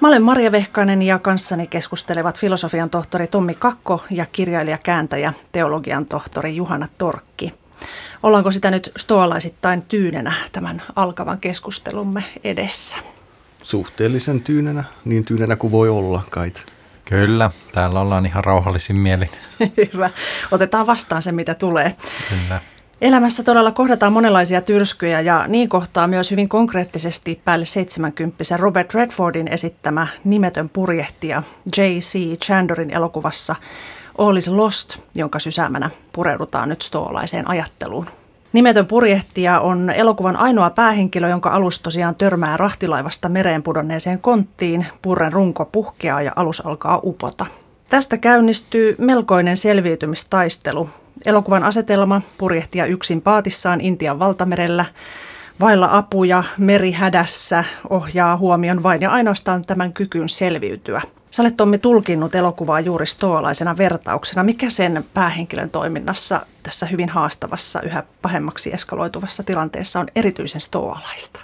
Mä olen Marja Vehkainen ja kanssani keskustelevat filosofian tohtori Tommi Kakko ja kirjailija-kääntäjä teologian tohtori Juhana Torkki. Ollaanko sitä nyt stoalaisittain tyynenä tämän alkavan keskustelumme edessä? Suhteellisen tyynenä, niin tyynenä kuin voi olla kait. Kyllä, täällä ollaan ihan rauhallisin mielin. Hyvä. Otetaan vastaan se, mitä tulee. Kyllä. Elämässä todella kohdataan monenlaisia tyrskyjä ja niin kohtaa myös hyvin konkreettisesti päälle 70 Robert Redfordin esittämä nimetön purjehtija J.C. Chandorin elokuvassa All is Lost, jonka sysäämänä pureudutaan nyt stoalaiseen ajatteluun. Nimetön purjehtija on elokuvan ainoa päähenkilö, jonka alus tosiaan törmää rahtilaivasta mereen pudonneeseen konttiin, purren runko puhkeaa ja alus alkaa upota. Tästä käynnistyy melkoinen selviytymistaistelu. Elokuvan asetelma, purjehtija yksin paatissaan Intian valtamerellä, vailla apuja, meri hädässä, ohjaa huomion vain ja ainoastaan tämän kykyyn selviytyä. Sä olet, Tommi, tulkinnut elokuvaa juuri stoalaisena vertauksena. Mikä sen päähenkilön toiminnassa tässä hyvin haastavassa, yhä pahemmaksi eskaloituvassa tilanteessa on erityisen stoalaista?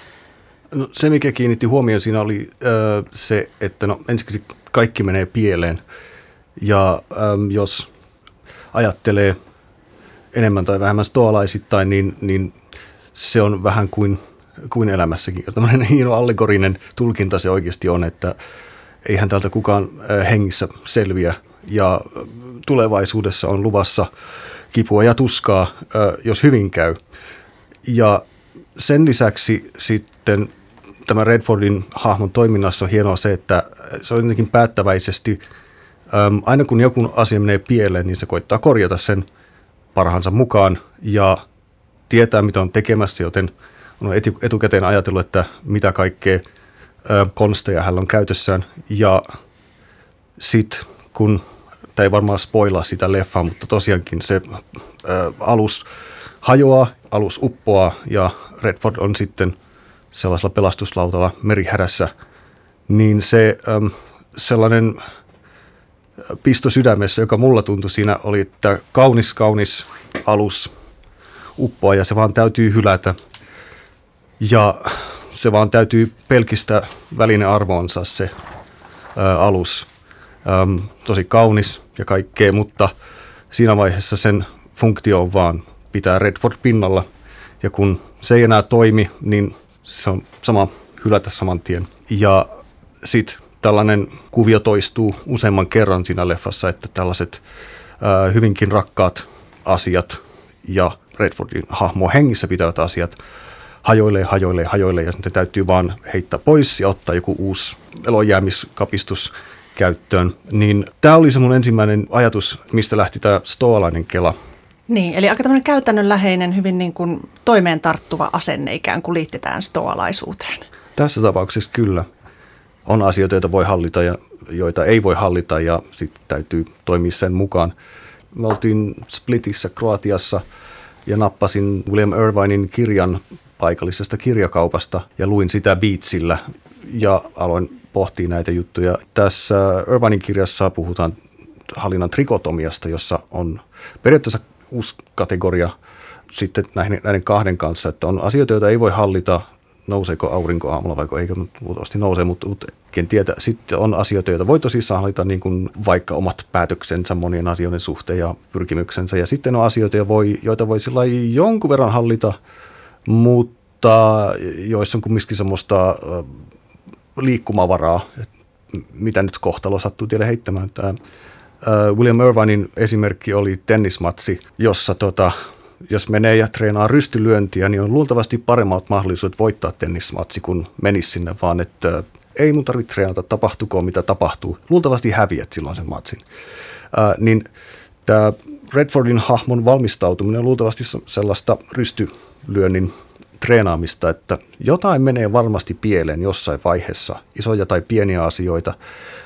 No, se, mikä kiinnitti huomioon siinä oli se, että ensiksi kaikki menee pieleen. Ja jos ajattelee enemmän tai vähemmän stoalaisittain, niin se on vähän kuin elämässäkin. Tällainen hieno allegorinen tulkinta se oikeasti on, että eihän täältä kukaan hengissä selviä ja tulevaisuudessa on luvassa kipua ja tuskaa, jos hyvin käy. Ja sen lisäksi sitten tämä Redfordin hahmon toiminnassa on hienoa se, että se on jotenkin päättäväisesti, aina kun joku asia menee pieleen, niin se koittaa korjata sen parhaansa mukaan ja tietää, mitä on tekemässä, joten on etukäteen ajatellut, että mitä kaikkea konsteja hän on käytössään. Ja sitten, kun, tämä ei varmaan spoilaa sitä leffaa, mutta tosiaankin se alus hajoaa, alus uppoaa ja Redford on sitten sellaisella pelastuslautalla merihädässä, niin se sellainen pisto sydämessä, joka mulla tuntui siinä, oli, että kaunis alus uppoaa ja se vaan täytyy hylätä. Ja se vaan täytyy pelkistä välinearvoonsa se alus. Tosi kaunis ja kaikkea, mutta siinä vaiheessa sen funktio on vaan pitää Redford pinnalla. Ja kun se ei enää toimi, niin se on sama hylätä saman tien. Ja sitten tällainen kuvio toistuu useamman kerran siinä leffassa, että tällaiset hyvinkin rakkaat asiat ja Redfordin hahmo hengissä pitävät asiat hajoilee ja sitten täytyy vaan heittää pois ja ottaa joku uusi elonjäämiskapistus käyttöön. Niin tämä oli se mun ensimmäinen ajatus, mistä lähti tämä stoalainen kela. Niin, eli aika tämmöinen käytännönläheinen, hyvin niin kuin toimeen tarttuva asenne ikään kuin liitetään stoalaisuuteen. Tässä tapauksessa kyllä on asioita, joita voi hallita ja joita ei voi hallita ja sitten täytyy toimia sen mukaan. Me oltiin Splitissä, Kroatiassa ja nappasin William Irvinin kirjan paikallisesta kirjakaupasta ja luin sitä Beatsillä ja aloin pohtia näitä juttuja. Tässä Irvinin kirjassa puhutaan hallinnan trikotomiasta, jossa on periaatteessa uusi kategoria sitten näiden kahden kanssa, että on asioita, joita ei voi hallita, nouseeko aurinko aamulla vai eikö, luultavasti nousee, mutta ken tietää. Sitten on asioita, joita voi tosissaan hallita, niin kuin vaikka omat päätöksensä monien asioiden suhteen ja pyrkimyksensä. Ja sitten on asioita, joita voi sillä jonkun verran hallita, mutta joissa on kumminkin semmoista liikkumavaraa, että mitä nyt kohtalo sattuu tielle heittämään. Tämä William Irvinin esimerkki oli tennismatsi, jossa jos menee ja treenaa rystylyöntiä, niin on luultavasti paremmat mahdollisuudet voittaa tennismatsi, kun menisi sinne, vaan että ei mun tarvitse treenata, tapahtukoon mitä tapahtuu. Luultavasti häviät silloin sen matsin. Niin tämä Redfordin hahmon valmistautuminen on luultavasti sellaista rystylyönnin treenaamista, että jotain menee varmasti pieleen jossain vaiheessa, isoja tai pieniä asioita,